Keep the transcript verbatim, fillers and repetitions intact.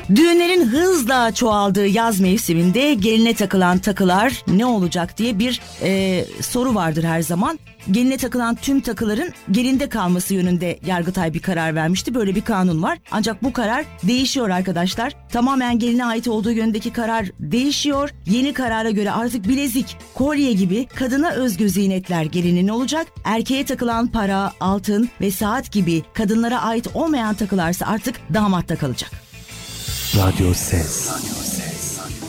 Düğünlerin hızla çoğaldığı yaz mevsiminde geline takılan takılar ne olacak diye bir e, soru vardır her zaman. Geline takılan tüm takıların gelinde kalması yönünde Yargıtay bir karar vermişti. Böyle bir kanun var. Ancak bu karar değişiyor arkadaşlar. Tamamen geline ait olduğu yönündeki karar değişiyor. Yeni karara göre artık bilezik, kolye gibi kadına özgü ziynetler gelinin olacak. Erkeğe takılan para, altın ve saat gibi kadınlara ait olmayan takılarsa artık damatta kalacak. Radyo Ses.